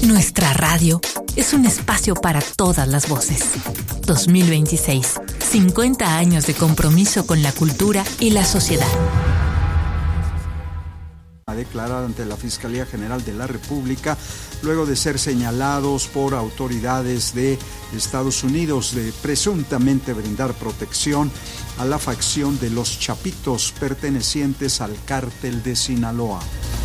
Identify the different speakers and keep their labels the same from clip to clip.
Speaker 1: Nuestra radio es un espacio para todas las voces. 2026, 50 años de compromiso con la cultura y la sociedad.
Speaker 2: Declarada ante la Fiscalía General de la República luego de ser señalados por autoridades de Estados Unidos de presuntamente brindar protección a la facción de los Chapitos pertenecientes al cártel de Sinaloa.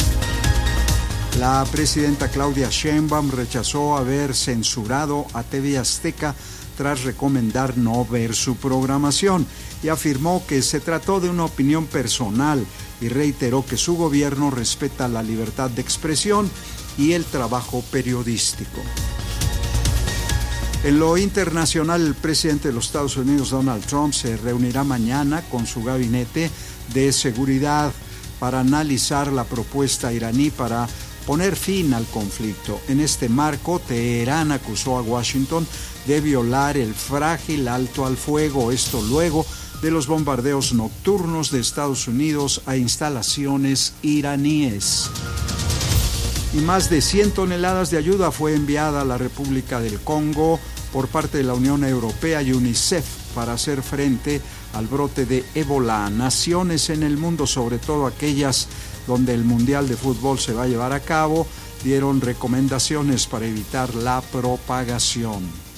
Speaker 2: La presidenta Claudia Sheinbaum rechazó haber censurado a TV Azteca tras recomendar no ver su programación y afirmó que se trató de una opinión personal y reiteró que su gobierno respeta la libertad de expresión y el trabajo periodístico. En lo internacional, el presidente de los Estados Unidos, Donald Trump, se reunirá mañana con su gabinete de seguridad para analizar la propuesta iraní para poner fin al conflicto. En este marco, Teherán acusó a Washington de violar el frágil alto al fuego, esto luego de los bombardeos nocturnos de Estados Unidos a instalaciones iraníes. Y más de 100 toneladas de ayuda fue enviada a la República del Congo por parte de la Unión Europea y UNICEF para hacer frente al brote de ébola. Naciones en el mundo, sobre todo aquellas donde el Mundial de Fútbol se va a llevar a cabo, dieron recomendaciones para evitar la propagación.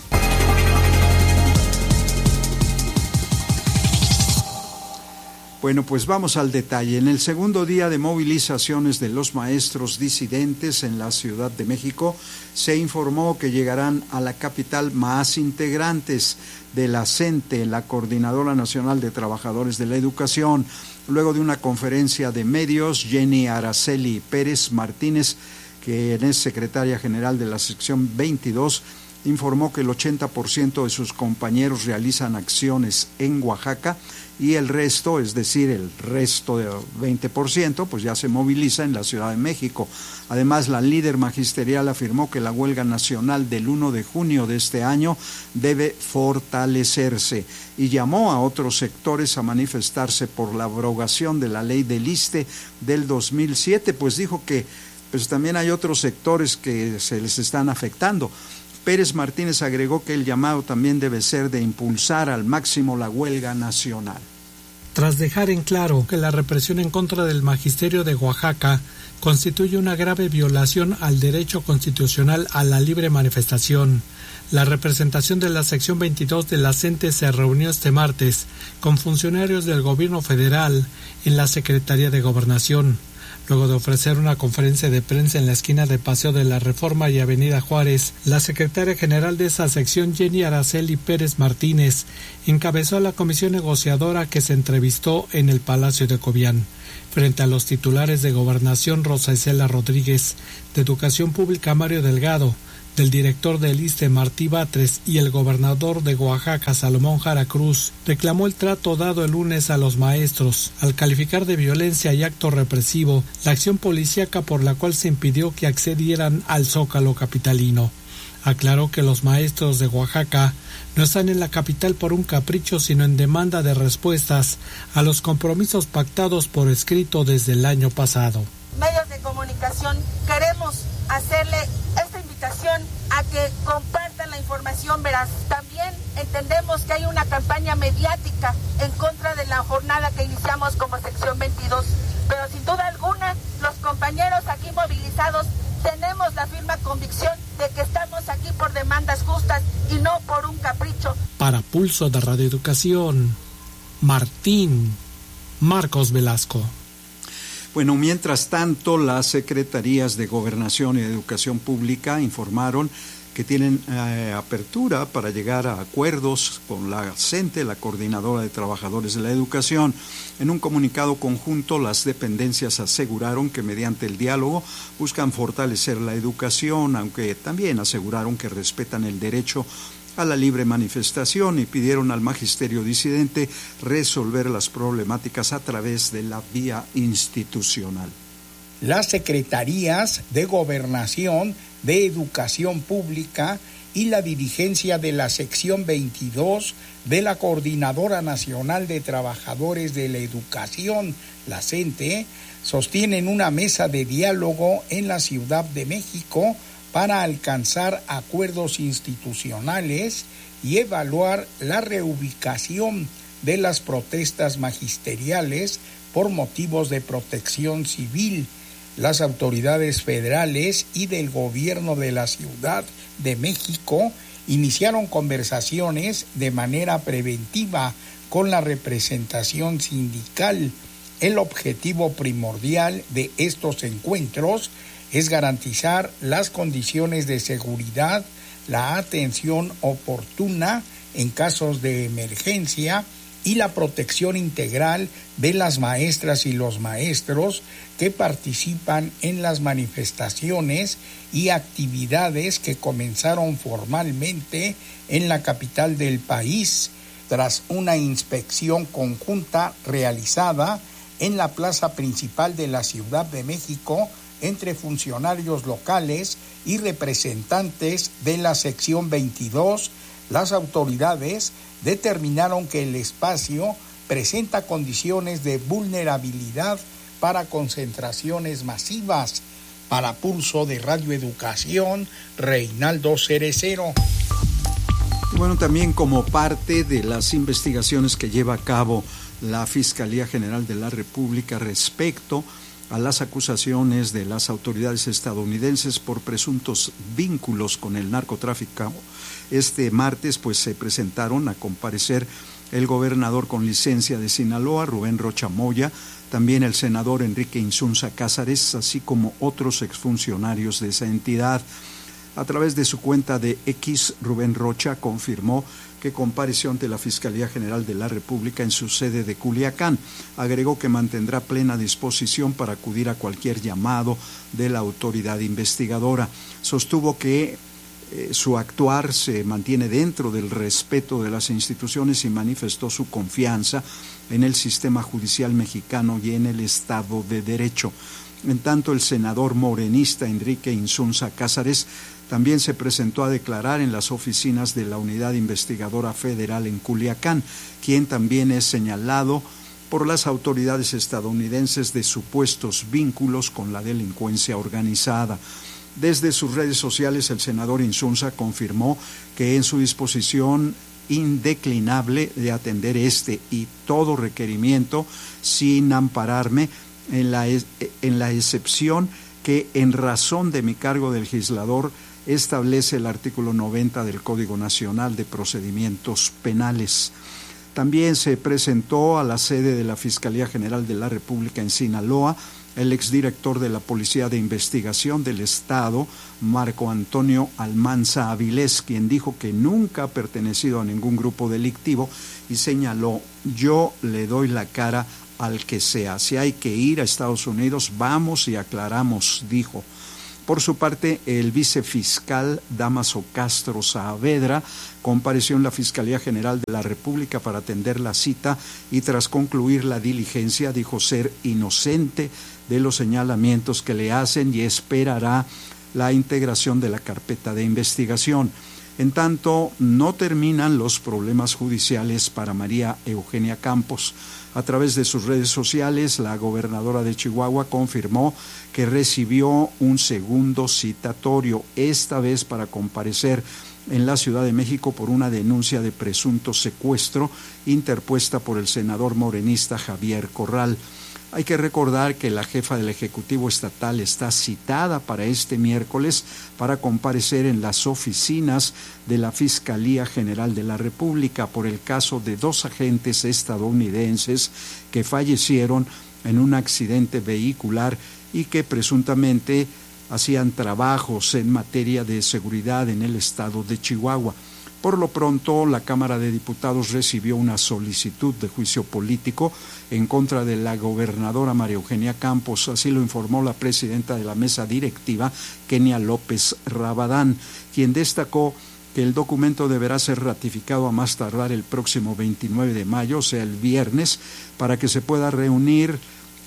Speaker 2: Bueno, pues vamos al detalle. En el segundo día de movilizaciones de los maestros disidentes en la Ciudad de México, se informó que llegarán a la capital más integrantes de la CENTE, la Coordinadora Nacional de Trabajadores de la Educación. Luego de una conferencia de medios, Jenny Araceli Pérez Martínez, quien es secretaria general de la sección 22, informó que el 80% de sus compañeros realizan acciones en Oaxaca y el resto, es decir, el resto del 20%, pues ya se moviliza en la Ciudad de México. Además, la líder magisterial afirmó que la huelga nacional del 1 de junio de este año debe fortalecerse y llamó a otros sectores a manifestarse por la abrogación de la ley del ISSSTE del 2007, pues dijo que pues también hay otros sectores que se les están afectando. Pérez Martínez agregó que el llamado también debe ser de impulsar al máximo la huelga nacional.
Speaker 3: Tras dejar en claro que la represión en contra del magisterio de Oaxaca constituye una grave violación al derecho constitucional a la libre manifestación, la representación de la sección 22 de la CENTE se reunió este martes con funcionarios del gobierno federal en la Secretaría de Gobernación. Luego de ofrecer una conferencia de prensa en la esquina de Paseo de la Reforma y Avenida Juárez, la secretaria general de esa sección, Jenny Araceli Pérez Martínez, encabezó a la comisión negociadora que se entrevistó en el Palacio de Cobián, frente a los titulares de Gobernación Rosa Isela Rodríguez, de Educación Pública Mario Delgado, del director del ISSSTE Martí Batres y el gobernador de Oaxaca Salomón Jara Cruz, reclamó el trato dado el lunes a los maestros, al calificar de violencia y acto represivo la acción policíaca por la cual se impidió que accedieran al Zócalo capitalino. Aclaró que los maestros de Oaxaca no están en la capital por un capricho, sino en demanda de respuestas a los compromisos pactados por escrito desde el año pasado.
Speaker 4: Medios de comunicación, queremos hacerle esta invitación a que compartan la información veraz. También entendemos que hay una campaña mediática en contra de la jornada que iniciamos como sección 22, pero sin duda alguna los compañeros aquí movilizados tenemos la firme convicción de que estamos aquí por demandas justas y no por un capricho.
Speaker 3: Para Pulso de Radio Educación, Marcos Velasco.
Speaker 2: Bueno, mientras tanto, las secretarías de Gobernación y de Educación Pública informaron que tienen apertura para llegar a acuerdos con la CENTE, la Coordinadora de Trabajadores de la Educación. En un comunicado conjunto, las dependencias aseguraron que mediante el diálogo buscan fortalecer la educación, aunque también aseguraron que respetan el derecho a la libre manifestación y pidieron al magisterio disidente resolver las problemáticas a través de la vía institucional.
Speaker 5: Las secretarías de Gobernación, de Educación Pública y la dirigencia de la sección 22 de la Coordinadora Nacional de Trabajadores de la Educación, la CENTE, sostienen una mesa de diálogo en la Ciudad de México para alcanzar acuerdos institucionales y evaluar la reubicación de las protestas magisteriales por motivos de protección civil. Las autoridades federales y del gobierno de la Ciudad de México iniciaron conversaciones de manera preventiva con la representación sindical. El objetivo primordial de estos encuentros es garantizar las condiciones de seguridad, la atención oportuna en casos de emergencia y la protección integral de las maestras y los maestros que participan en las manifestaciones y actividades que comenzaron formalmente en la capital del país, tras una inspección conjunta realizada en la plaza principal de la Ciudad de México entre funcionarios locales y representantes de la sección 22. Las autoridades determinaron que el espacio presenta condiciones de vulnerabilidad para concentraciones masivas. Para Pulso de Radio Educación, Reinaldo Cerecero.
Speaker 2: Bueno, también como parte de las investigaciones que lleva a cabo la Fiscalía General de la República respecto a las acusaciones de las autoridades estadounidenses por presuntos vínculos con el narcotráfico, este martes pues se presentaron a comparecer el gobernador con licencia de Sinaloa, Rubén Rocha Moya, también el senador Enrique Insunza Cázares, así como otros exfuncionarios de esa entidad. A través de su cuenta de X, Rubén Rocha confirmó que compareció ante la Fiscalía General de la República en su sede de Culiacán. Agregó que mantendrá plena disposición para acudir a cualquier llamado de la autoridad investigadora. Sostuvo que su actuar se mantiene dentro del respeto de las instituciones y manifestó su confianza en el sistema judicial mexicano y en el Estado de Derecho. En tanto, el senador morenista Enrique Insunza Cázares también se presentó a declarar en las oficinas de la Unidad Investigadora Federal en Culiacán, quien también es señalado por las autoridades estadounidenses de supuestos vínculos con la delincuencia organizada. Desde sus redes sociales, el senador Insunza confirmó que en su disposición indeclinable de atender este y todo requerimiento sin ampararme en la excepción que en razón de mi cargo de legislador establece el artículo 90 del Código Nacional de Procedimientos Penales. También se presentó a la sede de la Fiscalía General de la República en Sinaloa el exdirector de la Policía de Investigación del Estado, Marco Antonio Almanza Avilés, quien dijo que nunca ha pertenecido a ningún grupo delictivo y señaló: yo le doy la cara al que sea. Si hay que ir a Estados Unidos, vamos y aclaramos, dijo. Por su parte, el vicefiscal Dámaso Castro Saavedra compareció en la Fiscalía General de la República para atender la cita y tras concluir la diligencia dijo ser inocente de los señalamientos que le hacen y esperará la integración de la carpeta de investigación. En tanto, no terminan los problemas judiciales para María Eugenia Campos. A través de sus redes sociales, la gobernadora de Chihuahua confirmó que recibió un segundo citatorio, esta vez para comparecer en la Ciudad de México por una denuncia de presunto secuestro interpuesta por el senador morenista Javier Corral. Hay que recordar que la jefa del Ejecutivo Estatal está citada para este miércoles para comparecer en las oficinas de la Fiscalía General de la República por el caso de 2 agentes estadounidenses que fallecieron en un accidente vehicular y que presuntamente hacían trabajos en materia de seguridad en el estado de Chihuahua. Por lo pronto, la Cámara de Diputados recibió una solicitud de juicio político en contra de la gobernadora María Eugenia Campos, así lo informó la presidenta de la mesa directiva, Kenia López Rabadán, quien destacó que el documento deberá ser ratificado a más tardar el próximo 29 de mayo, o sea, el viernes, para que se pueda remitir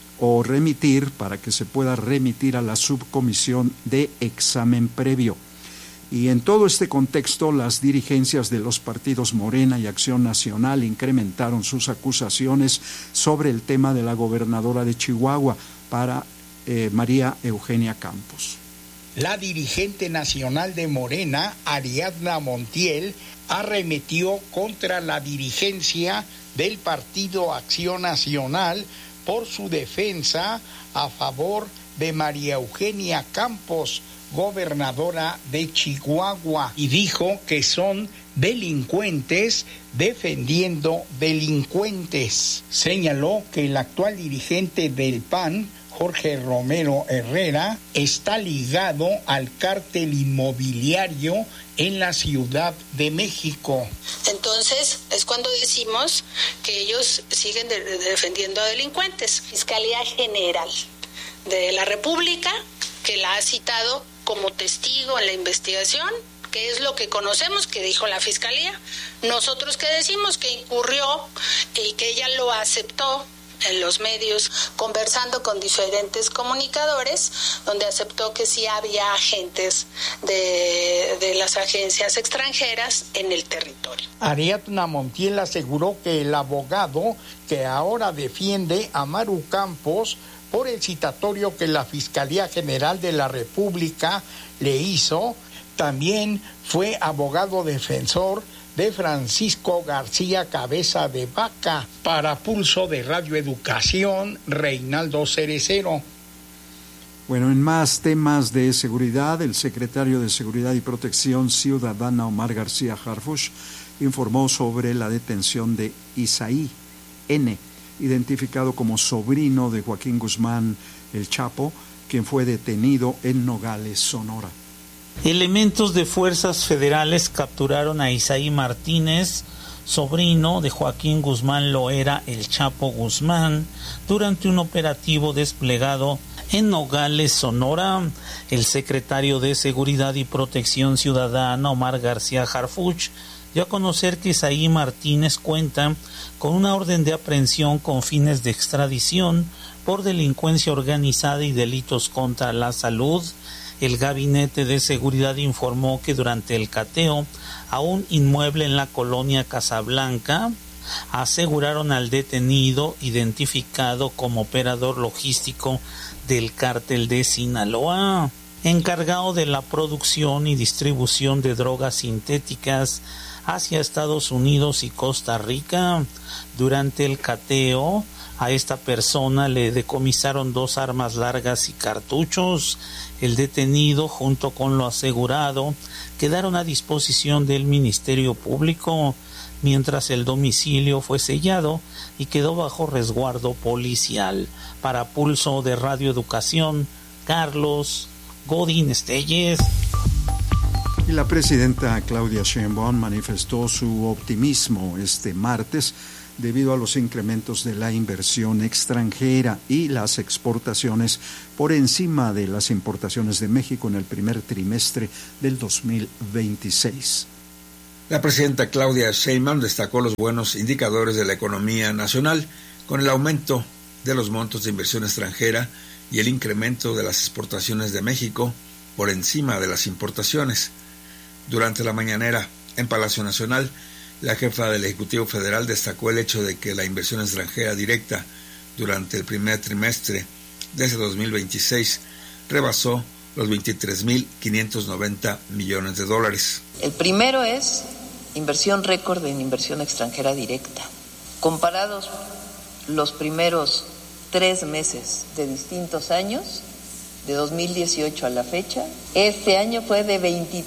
Speaker 2: a la subcomisión de examen previo. Y en todo este contexto, las dirigencias de los partidos Morena y Acción Nacional incrementaron sus acusaciones sobre el tema de la gobernadora de Chihuahua para María Eugenia Campos.
Speaker 5: La dirigente nacional de Morena, Ariadna Montiel, arremetió contra la dirigencia del Partido Acción Nacional por su defensa a favor de María Eugenia Campos, gobernadora de Chihuahua, y dijo que son delincuentes defendiendo delincuentes. Señaló que el actual dirigente del PAN, Jorge Romero Herrera, está ligado al cártel inmobiliario en la Ciudad de México.
Speaker 6: Entonces es cuando decimos que ellos siguen defendiendo a delincuentes. Fiscalía General de la República, que la ha citado como testigo en la investigación, que es lo que conocemos que dijo la Fiscalía. Nosotros que decimos que incurrió y que ella lo aceptó en los medios, conversando con diferentes comunicadores, donde aceptó que sí había agentes de las agencias extranjeras en el territorio.
Speaker 5: Ariadna Montiel aseguró que el abogado que ahora defiende a Maru Campos por el citatorio que la Fiscalía General de la República le hizo, también fue abogado defensor de Francisco García Cabeza de Vaca. Para Pulso de Radio Educación, Reinaldo Cerecero.
Speaker 2: Bueno, en más temas de seguridad, el secretario de Seguridad y Protección Ciudadana, Omar García Harfuch, informó sobre la detención de Isaí N., identificado como sobrino de Joaquín Guzmán El Chapo, quien fue detenido en Nogales, Sonora.
Speaker 7: Elementos de fuerzas federales capturaron a Isaí Martínez, sobrino de Joaquín Guzmán Loera El Chapo Guzmán, durante un operativo desplegado en Nogales, Sonora. El secretario de Seguridad y Protección Ciudadana, Omar García Harfuch, dio a conocer que Isaí Martínez cuenta con una orden de aprehensión con fines de extradición por delincuencia organizada y delitos contra la salud. El Gabinete de Seguridad informó que durante el cateo a un inmueble en la colonia Casablanca, aseguraron al detenido, identificado como operador logístico del cártel de Sinaloa, encargado de la producción y distribución de drogas sintéticas hacia Estados Unidos y Costa Rica. Durante el cateo, a esta persona le decomisaron 2 armas largas y cartuchos. El detenido, junto con lo asegurado, quedaron a disposición del Ministerio Público, mientras el domicilio fue sellado y quedó bajo resguardo policial. Para Pulso de Radio Educación, Carlos Godín Estelles.
Speaker 2: Y la presidenta Claudia Sheinbaum manifestó su optimismo este martes debido a los incrementos de la inversión extranjera y las exportaciones por encima de las importaciones de México en el primer trimestre del 2026.
Speaker 8: La presidenta Claudia Sheinbaum destacó los buenos indicadores de la economía nacional con el aumento de los montos de inversión extranjera y el incremento de las exportaciones de México por encima de las importaciones. Durante la mañanera en Palacio Nacional, la jefa del Ejecutivo Federal destacó el hecho de que la inversión extranjera directa durante el primer trimestre de ese 2026 rebasó los 23.590 millones de dólares.
Speaker 9: El primero es inversión récord en inversión extranjera directa. Comparados los primeros 3 meses de distintos años, de 2018 a la fecha, este año fue de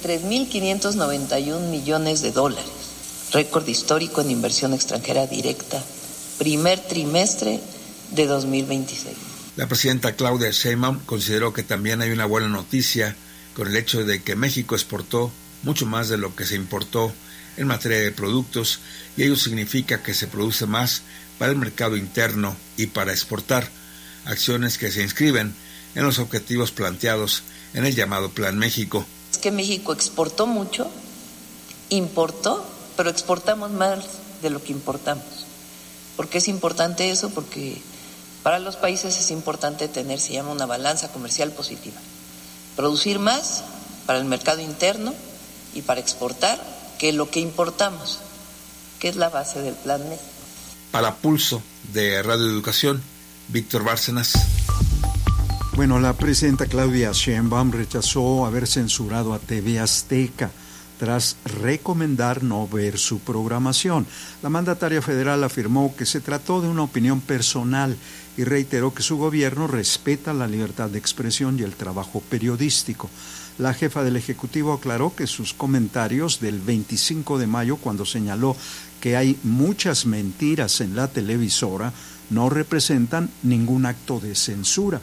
Speaker 9: 23.591 millones de dólares. Récord histórico en inversión extranjera directa, primer trimestre de 2026.
Speaker 8: La presidenta Claudia Sheinbaum consideró que también hay una buena noticia con el hecho de que México exportó mucho más de lo que se importó en materia de productos, y ello significa que se produce más para el mercado interno y para exportar, acciones que se inscriben en los objetivos planteados en el llamado Plan México.
Speaker 9: Es que México exportó mucho, importó, pero exportamos más de lo que importamos. ¿Por qué es importante eso? Porque para los países es importante tener, se llama una balanza comercial positiva. Producir más para el mercado interno y para exportar que lo que importamos, que es la base del Plan México.
Speaker 8: Para Pulso de Radio Educación, Víctor Bárcenas.
Speaker 2: Bueno, la presidenta Claudia Sheinbaum rechazó haber censurado a TV Azteca tras recomendar no ver su programación. La mandataria federal afirmó que se trató de una opinión personal y reiteró que su gobierno respeta la libertad de expresión y el trabajo periodístico. La jefa del Ejecutivo aclaró que sus comentarios del 25 de mayo, cuando señaló que hay muchas mentiras en la televisora, no representan ningún acto de censura.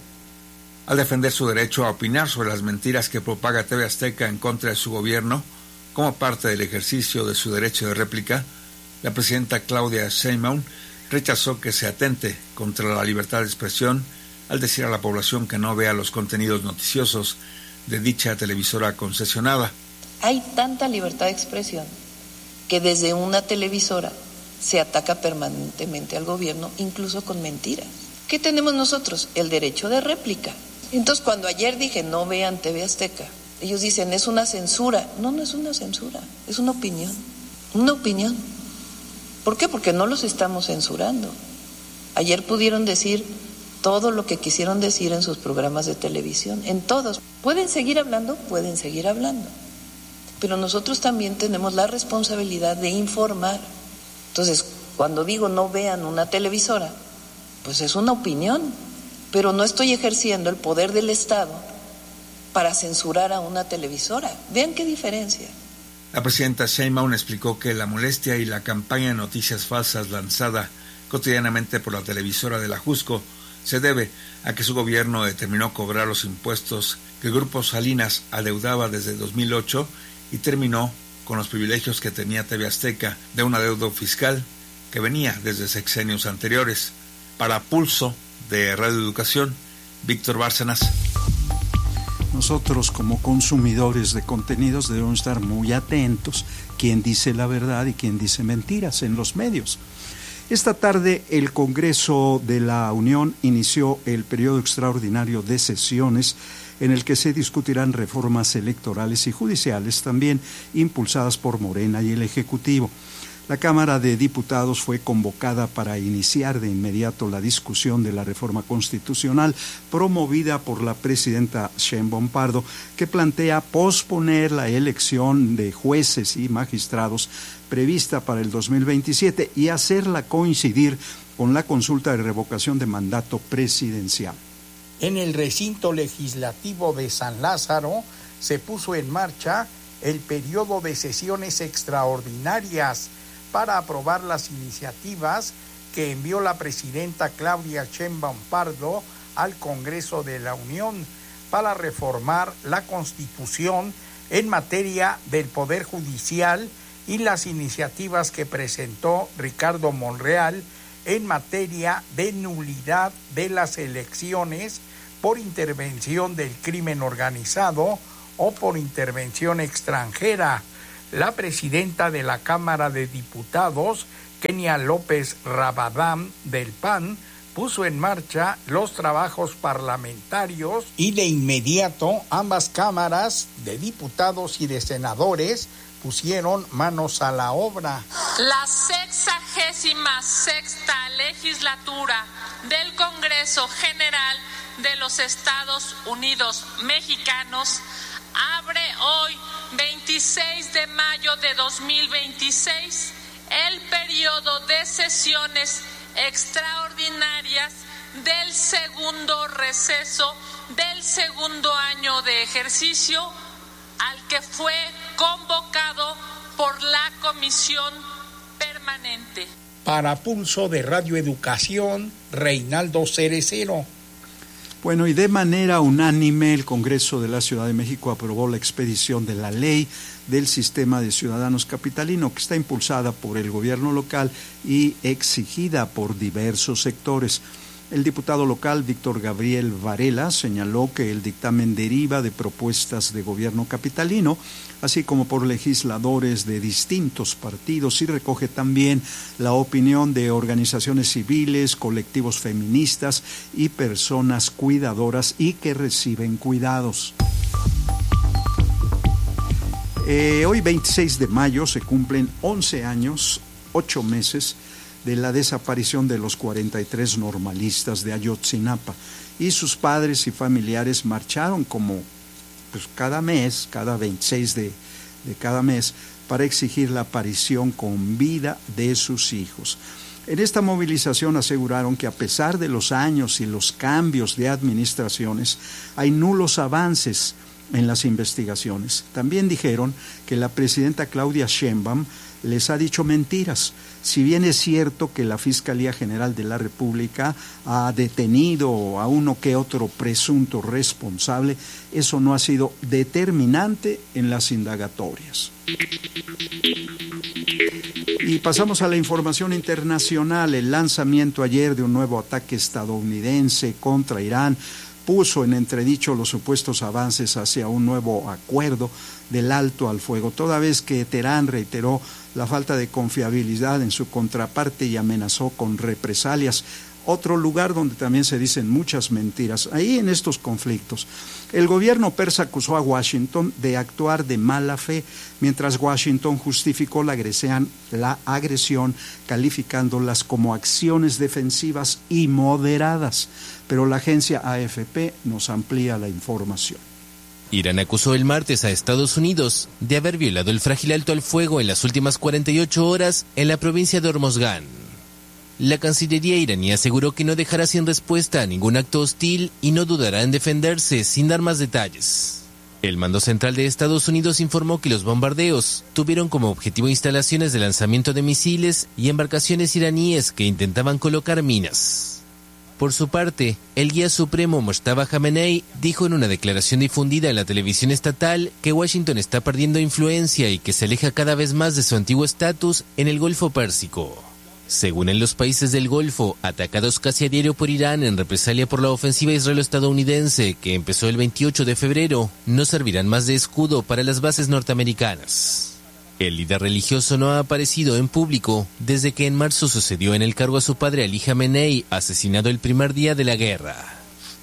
Speaker 8: Al defender su derecho a opinar sobre las mentiras que propaga TV Azteca en contra de su gobierno, como parte del ejercicio de su derecho de réplica, la presidenta Claudia Sheinbaum rechazó que se atente contra la libertad de expresión al decir a la población que no vea los contenidos noticiosos de dicha televisora concesionada.
Speaker 9: Hay tanta libertad de expresión que desde una televisora se ataca permanentemente al gobierno, incluso con mentiras. ¿Qué tenemos nosotros? El derecho de réplica. Entonces, cuando ayer dije no vean TV Azteca, ellos dicen es una censura. No, no es una censura, es una opinión. Una opinión. ¿Por qué? Porque no los estamos censurando. Ayer pudieron decir todo lo que quisieron decir en sus programas de televisión, en todos. ¿Pueden seguir hablando? Pueden seguir hablando. Pero nosotros también tenemos la responsabilidad de informar. Entonces, cuando digo no vean una televisora, pues es una opinión, pero no estoy ejerciendo el poder del Estado para censurar a una televisora. Vean qué diferencia.
Speaker 8: La presidenta Sheinbaum explicó que la molestia y la campaña de noticias falsas lanzada cotidianamente por la televisora de la Jusco se debe a que su gobierno determinó cobrar los impuestos que el Grupo Salinas adeudaba desde 2008 y terminó con los privilegios que tenía TV Azteca de un adeudo fiscal que venía desde sexenios anteriores. Para Pulso de Radio Educación, Víctor Bárcenas.
Speaker 2: Nosotros como consumidores de contenidos debemos estar muy atentos quién dice la verdad y quién dice mentiras en los medios. Esta tarde el Congreso de la Unión inició el periodo extraordinario de sesiones en el que se discutirán reformas electorales y judiciales también impulsadas por Morena y el Ejecutivo. La Cámara de Diputados fue convocada para iniciar de inmediato la discusión de la reforma constitucional promovida por la presidenta Sheinbaum Pardo, que plantea posponer la elección de jueces y magistrados prevista para el 2027 y hacerla coincidir con la consulta de revocación de mandato presidencial.
Speaker 5: En el recinto legislativo de San Lázaro se puso en marcha el periodo de sesiones extraordinarias para aprobar las iniciativas que envió la presidenta Claudia Sheinbaum Pardo al Congreso de la Unión para reformar la Constitución en materia del Poder Judicial y las iniciativas que presentó Ricardo Monreal en materia de nulidad de las elecciones por intervención del crimen organizado o por intervención extranjera. La presidenta de la Cámara de Diputados, Kenia López Rabadán del PAN, puso en marcha los trabajos parlamentarios y de inmediato ambas cámaras de diputados y de senadores pusieron manos a la obra.
Speaker 10: La 66ª legislatura del Congreso General de los Estados Unidos Mexicanos abre hoy, 26 de mayo de 2026, el periodo de sesiones extraordinarias del segundo receso del segundo año de ejercicio al que fue convocado por la Comisión Permanente.
Speaker 5: Para Pulso de Radio Educación, Reinaldo Cerecero.
Speaker 2: Bueno, y de manera unánime el Congreso de la Ciudad de México aprobó la expedición de la ley del Sistema de Ciudadanos Capitalino, que está impulsada por el gobierno local y exigida por diversos sectores. El diputado local Víctor Gabriel Varela señaló que el dictamen deriva de propuestas de gobierno capitalino, así como por legisladores de distintos partidos, y recoge también la opinión de organizaciones civiles, colectivos feministas y personas cuidadoras y que reciben cuidados. Hoy 26 de mayo se cumplen 11 años, 8 meses de la desaparición de los 43 normalistas de Ayotzinapa, y sus padres y familiares marcharon como pues, cada mes, cada 26 de cada mes, para exigir la aparición con vida de sus hijos. En esta movilización aseguraron que a pesar de los años y los cambios de administraciones, hay nulos avances en las investigaciones. También dijeron que la presidenta Claudia Sheinbaum les ha dicho mentiras. Si bien es cierto que la Fiscalía General de la República ha detenido a uno que otro presunto responsable, eso no ha sido determinante en las indagatorias. Y pasamos a la información internacional. El lanzamiento ayer de un nuevo ataque estadounidense contra Irán puso en entredicho los supuestos avances hacia un nuevo acuerdo del alto al fuego, toda vez que Teherán reiteró la falta de confiabilidad en su contraparte y amenazó con represalias. Otro lugar donde también se dicen muchas mentiras. Ahí en estos conflictos, el gobierno persa acusó a Washington de actuar de mala fe, mientras Washington justificó la agresión calificándolas como acciones defensivas y moderadas. Pero la agencia AFP nos amplía la información.
Speaker 11: Irán acusó el martes a Estados Unidos de haber violado el frágil alto al fuego en las últimas 48 horas en la provincia de Hormozgán. La Cancillería iraní aseguró que no dejará sin respuesta a ningún acto hostil y no dudará en defenderse sin dar más detalles. El mando central de Estados Unidos informó que los bombardeos tuvieron como objetivo instalaciones de lanzamiento de misiles y embarcaciones iraníes que intentaban colocar minas. Por su parte, el guía supremo Mojtaba Khamenei dijo en una declaración difundida en la televisión estatal que Washington está perdiendo influencia y que se aleja cada vez más de su antiguo estatus en el Golfo Pérsico. Según en los países del Golfo, atacados casi a diario por Irán en represalia por la ofensiva israelo-estadounidense que empezó el 28 de febrero, no servirán más de escudo para las bases norteamericanas. El líder religioso no ha aparecido en público desde que en marzo sucedió en el cargo a su padre Ali Khamenei, asesinado el primer día de la guerra.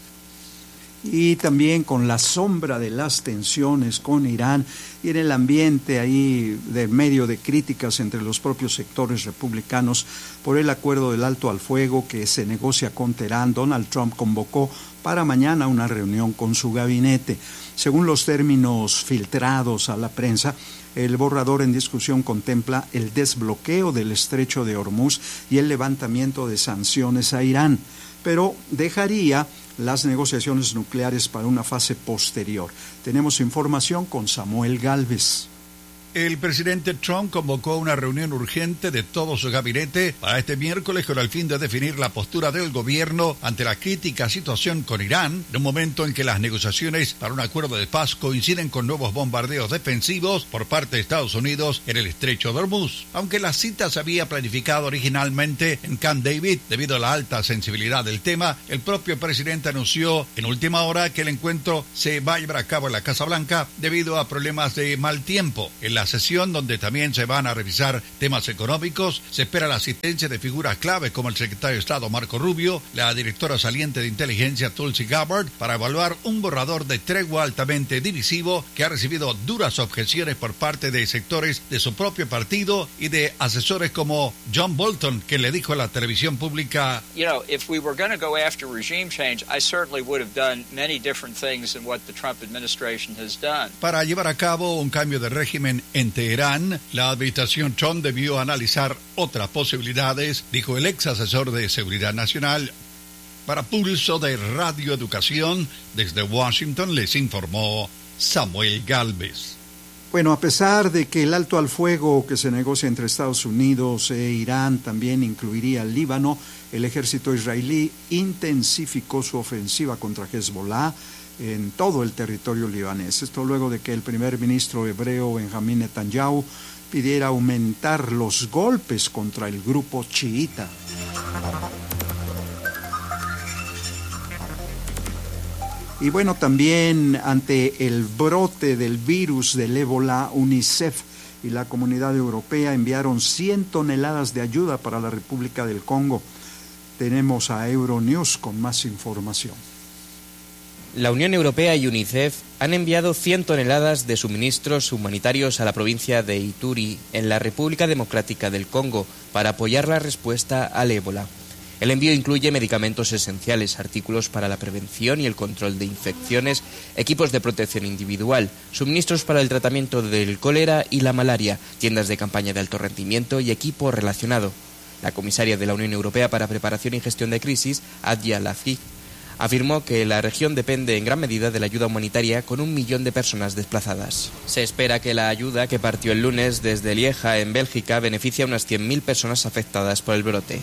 Speaker 2: Y también con la sombra de las tensiones con Irán y en el ambiente ahí de medio de críticas entre los propios sectores republicanos por el acuerdo del alto al fuego que se negocia con Teherán, Donald Trump convocó para mañana una reunión con su gabinete. Según los términos filtrados a la prensa, el borrador en discusión contempla el desbloqueo del estrecho de Hormuz y el levantamiento de sanciones a Irán, pero dejaría las negociaciones nucleares para una fase posterior. Tenemos información con Samuel Gálvez.
Speaker 12: El presidente Trump convocó una reunión urgente de todo su gabinete para este miércoles con el fin de definir la postura del gobierno ante la crítica situación con Irán, en un momento en que las negociaciones para un acuerdo de paz coinciden con nuevos bombardeos defensivos por parte de Estados Unidos en el estrecho de Hormuz. Aunque la cita se había planificado originalmente en Camp David, debido a la alta sensibilidad del tema, el propio presidente anunció en última hora que el encuentro se va a llevar a cabo en la Casa Blanca debido a problemas de mal tiempo. En la sesión, donde también se van a revisar temas económicos, se espera la asistencia de figuras clave como el secretario de Estado Marco Rubio, la directora saliente de inteligencia Tulsi Gabbard, para evaluar un borrador de tregua altamente divisivo que ha recibido duras objeciones por parte de sectores de su propio partido y de asesores como John Bolton, que le dijo a la televisión pública:
Speaker 13: You know, if we were going to go after regime change, I certainly would have done many different things than what the Trump administration has done.
Speaker 12: Para llevar a cabo un cambio de régimen en Teherán, la administración Trump debió analizar otras posibilidades, dijo el ex asesor de Seguridad Nacional. Para Pulso de Radio Educación, desde Washington les informó Samuel Gálvez.
Speaker 2: Bueno, a pesar de que el alto al fuego que se negocia entre Estados Unidos e Irán también incluiría el Líbano, el ejército israelí intensificó su ofensiva contra Hezbollah en todo el territorio libanés. Esto luego de que el primer ministro hebreo Benjamín Netanyahu pidiera aumentar los golpes contra el grupo chiita. Y bueno, también ante el brote del virus del ébola, UNICEF y la Comunidad Europea enviaron 100 toneladas de ayuda para la República del Congo. Tenemos a Euronews con más información.
Speaker 14: La Unión Europea y UNICEF han enviado 100 toneladas de suministros humanitarios a la provincia de Ituri, en la República Democrática del Congo, para apoyar la respuesta al ébola. El envío incluye medicamentos esenciales, artículos para la prevención y el control de infecciones, equipos de protección individual, suministros para el tratamiento del cólera y la malaria, tiendas de campaña de alto rendimiento y equipo relacionado. La comisaria de la Unión Europea para Preparación y Gestión de Crisis, Adja Lafitte, afirmó que la región depende en gran medida de la ayuda humanitaria, con 1 millón de personas desplazadas. Se espera que la ayuda, que partió el lunes desde Lieja, en Bélgica, beneficie a unas 100.000 personas afectadas por el brote.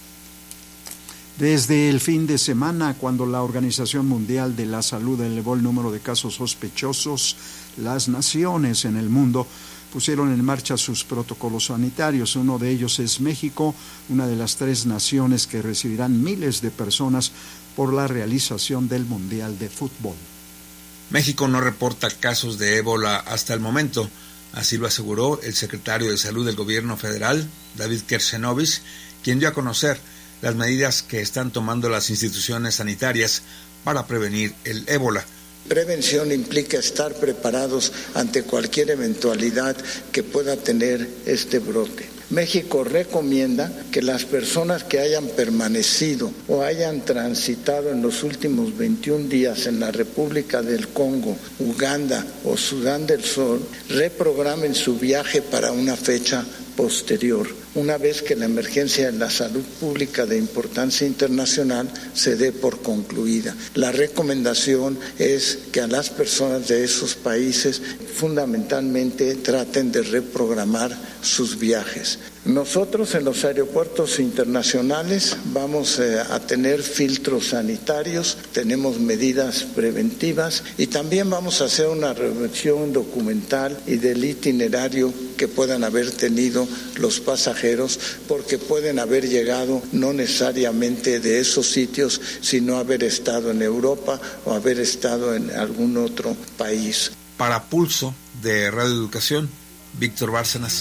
Speaker 2: Desde el fin de semana, cuando la Organización Mundial de la Salud elevó el número de casos sospechosos, las naciones en el mundo pusieron en marcha sus protocolos sanitarios. Uno de ellos es México, una de las 3 naciones que recibirán miles de personas por la realización del Mundial de Fútbol.
Speaker 8: México no reporta casos de ébola hasta el momento, así lo aseguró el secretario de Salud del Gobierno Federal, David Kershenovich, quien dio a conocer las medidas que están tomando las instituciones sanitarias para prevenir el ébola.
Speaker 15: Prevención implica estar preparados ante cualquier eventualidad que pueda tener este brote. México recomienda que las personas que hayan permanecido o hayan transitado en los últimos 21 días en la República del Congo, Uganda o Sudán del Sur reprogramen su viaje para una fecha posterior, una vez que la emergencia de la salud pública de importancia internacional se dé por concluida. La recomendación es que a las personas de esos países fundamentalmente traten de reprogramar sus viajes. Nosotros en los aeropuertos internacionales vamos a tener filtros sanitarios, tenemos medidas preventivas y también vamos a hacer una revisión documental y del itinerario que puedan haber tenido los pasajeros, porque pueden haber llegado no necesariamente de esos sitios, sino haber estado en Europa o haber estado en algún otro país.
Speaker 8: Para Pulso de Radio Educación, Víctor Bárcenas.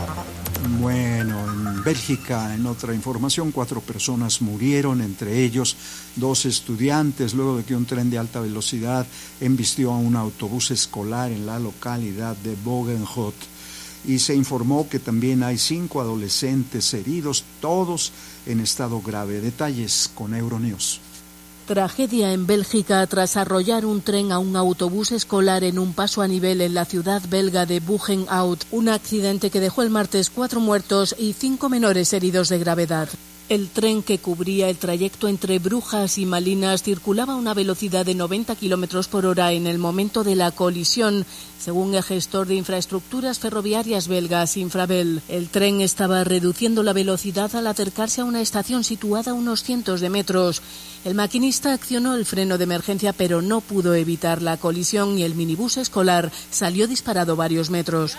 Speaker 2: Bueno, en Bélgica, en otra información, 4 personas murieron, entre ellos 2 estudiantes, luego de que un tren de alta velocidad embistió a un autobús escolar en la localidad de Bogenhout. Y se informó que también hay 5 adolescentes heridos, todos en estado grave. Detalles con Euronews.
Speaker 16: Tragedia en Bélgica tras arrollar un tren a un autobús escolar en un paso a nivel en la ciudad belga de Bogenhout. Un accidente que dejó el martes 4 muertos y 5 menores heridos de gravedad. El tren, que cubría el trayecto entre Brujas y Malinas, circulaba a una velocidad de 90 km por hora en el momento de la colisión, según el gestor de infraestructuras ferroviarias belgas, Infrabel. El tren estaba reduciendo la velocidad al acercarse a una estación situada a unos cientos de metros. El maquinista accionó el freno de emergencia, pero no pudo evitar la colisión y el minibús escolar salió disparado varios metros.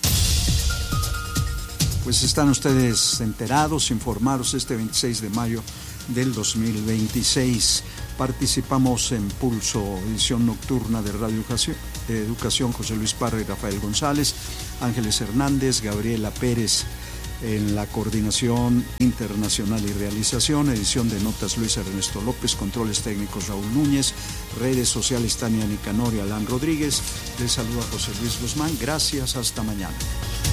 Speaker 2: Pues están ustedes enterados, informados. Este 26 de mayo del 2026 participamos en Pulso, edición nocturna de Radio Educación, José Luis Parra y Rafael González, Ángeles Hernández, Gabriela Pérez en la coordinación internacional y realización, edición de notas Luis Ernesto López, controles técnicos Raúl Núñez, redes sociales Tania Nicanor y Alan Rodríguez. Les saluda José Luis Guzmán. Gracias, hasta mañana.